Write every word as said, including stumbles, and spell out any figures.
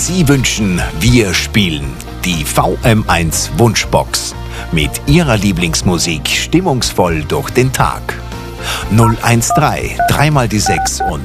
Sie wünschen, wir spielen die V M eins Wunschbox mit Ihrer Lieblingsmusik stimmungsvoll durch den Tag. null eins drei, dreimal die sechs und